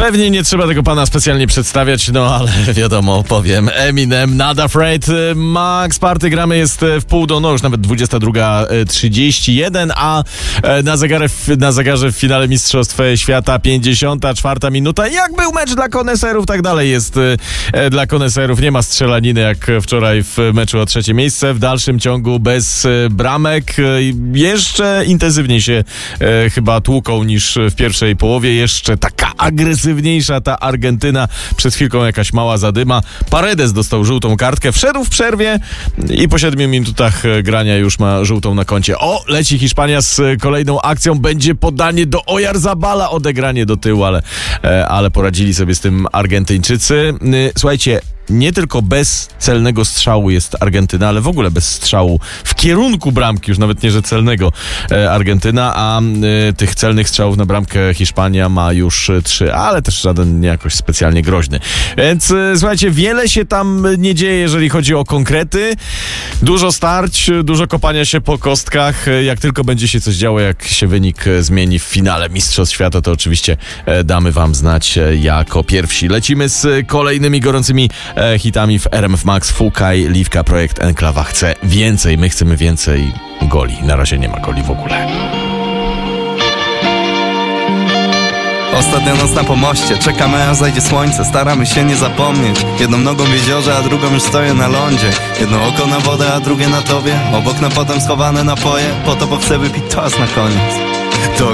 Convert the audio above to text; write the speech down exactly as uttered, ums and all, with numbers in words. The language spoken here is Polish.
Pewnie nie trzeba tego pana specjalnie przedstawiać, no ale wiadomo, powiem. Eminem, Not Afraid. Max Party gramy jest w pół do, no już nawet dwudziesta druga trzydzieści jeden, a na zegarze, na zegarze w finale Mistrzostw Świata pięćdziesiąta czwarta minuta. Jak był mecz dla koneserów, tak dalej jest dla koneserów. Nie ma strzelaniny jak wczoraj w meczu o trzecie miejsce. W dalszym ciągu bez bramek. Jeszcze intensywniej się e, chyba tłuką niż w pierwszej połowie. Jeszcze taka agresywniejsza ta Argentyna. Przed chwilką jakaś mała zadyma. Paredes dostał żółtą kartkę. Wszedł w przerwie i po siedmiu minutach grania już ma żółtą na koncie. O, leci Hiszpania z kolejną akcją. Będzie podanie do Oyarzabala. Odegranie do tyłu, ale, e, ale poradzili sobie z tym Argentyńczycy. Słuchajcie, nie tylko bez celnego strzału jest Argentyna, ale w ogóle bez strzału w kierunku bramki, już nawet nie, że celnego e, Argentyna, a e, tych celnych strzałów na bramkę Hiszpania ma już trzy, ale też żaden nie jakoś specjalnie groźny. Więc e, słuchajcie, wiele się tam nie dzieje, jeżeli chodzi o konkrety. Dużo starć, dużo kopania się po kostkach. Jak tylko będzie się coś działo, jak się wynik zmieni w finale Mistrzostw Świata, to oczywiście e, damy wam znać e, jako pierwsi. Lecimy z kolejnymi gorącymi hitami w R M F Max. Fukaj, Liwka, projekt Enklawa chce więcej. My chcemy więcej goli. Na razie nie ma goli w ogóle. Ostatnia noc na pomoście, czekamy aż zajdzie słońce. Staramy się nie zapomnieć. Jedną nogą w jeziorze, a drugą już stoję na lądzie. Jedno oko na wodę, a drugie na tobie. Obok na potem schowane napoje. Po to, bo chcę wypić toast na koniec. To